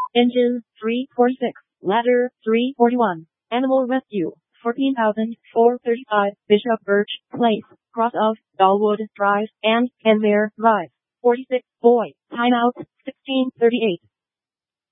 Engine 346. Ladder 341. Animal rescue 14,435. Bishop Birch Place, cross of Dalwood Drive and Kenmare Drive. 46. Boy. Timeout 16:38.